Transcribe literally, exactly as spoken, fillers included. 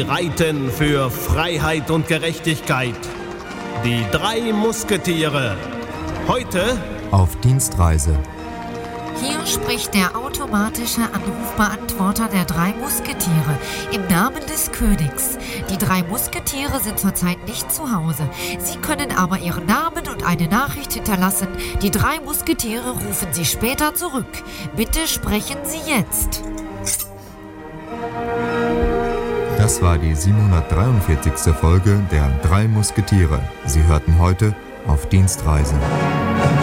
reiten für Freiheit und Gerechtigkeit. Die drei Musketiere. Heute auf Dienstreise. Hier spricht der automatische Anrufbeantworter der drei Musketiere im Namen des Königs. Die drei Musketiere sind zurzeit nicht zu Hause. Sie können aber ihren Namen und eine Nachricht hinterlassen. Die drei Musketiere rufen Sie später zurück. Bitte sprechen Sie jetzt. Das war die siebenhundertdreiundvierzigste Folge der drei Musketiere. Sie hörten heute auf Dienstreise.